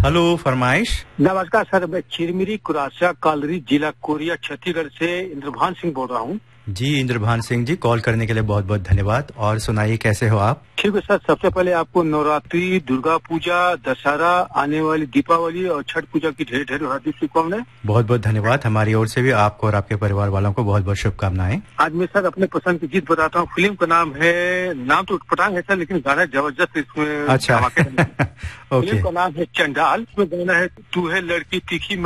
Hello, फरमाइश। नमस्कार sir, मैं चिरमिरी कुरासा कालरी जिला कोरिया छत्तीसगढ़ से इंद्रभान सिंह बोल रहा हूँ। जी इंद्रभान सिंह जी, कॉल करने के लिए बहुत बहुत धन्यवाद। और सुनाइए, कैसे हो आप? ठीक है सर, सबसे पहले आपको नवरात्रि, दुर्गा पूजा, दशहरा, आने वाली दीपावली और छठ पूजा की ढेर ढेर हार्दिक शुभकामनाएं। बहुत बहुत धन्यवाद। हमारी ओर से भी आपको और आपके परिवार वालों को बहुत बहुत शुभकामनाएं। आज मैं सर अपने पसंद की गीत बताता हूँ। फिल्म का नाम है, नाम तो उटपटांग है सर, लेकिन गाना जबरदस्त इसमें। अच्छा। फिल्म का नाम है चंडाल। इसमें गाना है, तू है लड़की तीखी